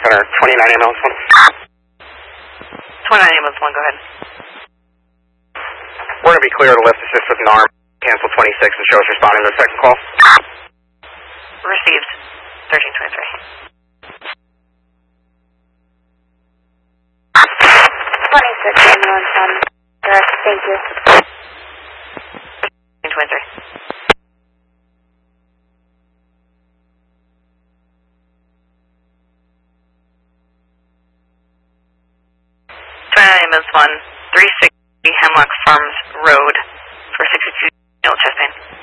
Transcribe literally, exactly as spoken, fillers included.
Center, twenty-nine ambulance one. twenty-nine ambulance one, go ahead. We're going to be clear to lift assist with N A R M. Cancel twenty-six and show us responding to the second call. Received. thirteen twenty-three. twenty-six ambulance one. Direct, thank you. thirteen twenty-three. twenty-nine ambulance one, three sixty Hemlock Farms Road for sixty-two chest pain.